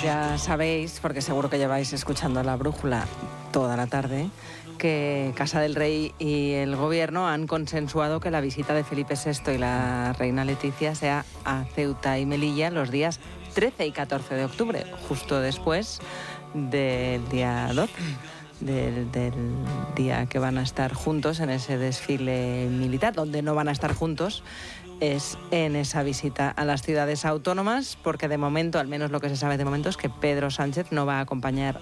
ya sabéis, porque seguro que lleváis escuchando La Brújula toda la tarde, que Casa del Rey y el Gobierno han consensuado que la visita de Felipe VI y la reina Leticia sea a Ceuta y Melilla los días 13 y 14 de octubre, justo después del día 12. Del día que van a estar juntos en ese desfile militar. Donde no van a estar juntos es en esa visita a las ciudades autónomas, porque de momento, al menos lo que se sabe de momento, es que Pedro Sánchez no va a acompañar